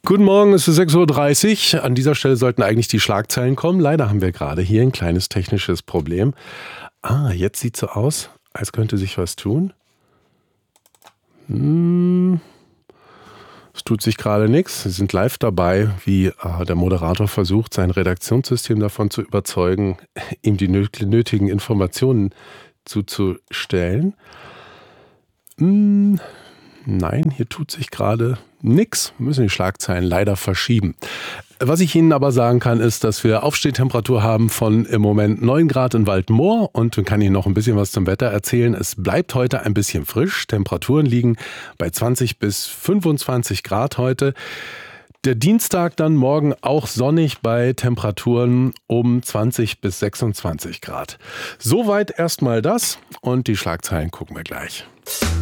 Guten Morgen, es ist 6:30 Uhr. An dieser Stelle sollten eigentlich die Schlagzeilen kommen. Leider haben wir gerade hier ein kleines technisches Problem. Jetzt sieht es so aus, als könnte sich was tun. Es tut sich gerade nichts. Sie sind live dabei, wie der Moderator versucht, sein Redaktionssystem davon zu überzeugen, ihm die nötigen Informationen zuzustellen. Nein, hier tut sich gerade nichts. Wir müssen die Schlagzeilen leider verschieben. Was ich Ihnen aber sagen kann, ist, dass wir Aufstehtemperatur haben von im Moment 9 Grad in Waldmoor und kann Ihnen noch ein bisschen was zum Wetter erzählen. Es bleibt heute ein bisschen frisch. Temperaturen liegen bei 20 bis 25 Grad heute. Der Dienstag dann morgen auch sonnig bei Temperaturen um 20 bis 26 Grad. Soweit erstmal das und die Schlagzeilen gucken wir gleich.